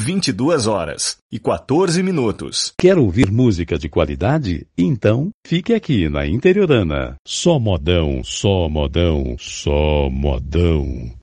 22h14. Quer ouvir música de qualidade? Então, fique aqui na Interiorana. Só modão, só modão, só modão.